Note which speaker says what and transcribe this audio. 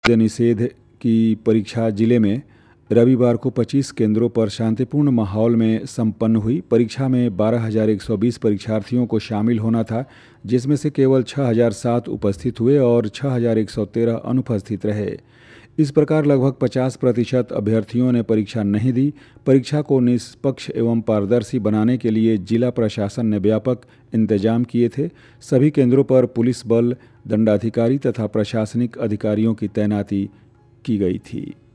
Speaker 1: निषेध की परीक्षा जिले में रविवार को 25 केंद्रों पर शांतिपूर्ण माहौल में संपन्न हुई। परीक्षा में 12,120 परीक्षार्थियों को शामिल होना था, जिसमें से केवल 6,007 उपस्थित हुए और 6,113 अनुपस्थित रहे। इस प्रकार लगभग 50% अभ्यर्थियों ने परीक्षा नहीं दी। परीक्षा को निष्पक्ष एवं पारदर्शी बनाने के लिए जिला प्रशासन ने व्यापक इंतजाम किए थे। सभी केंद्रों पर पुलिस बल, दंडाधिकारी तथा प्रशासनिक अधिकारियों की तैनाती की गई थी।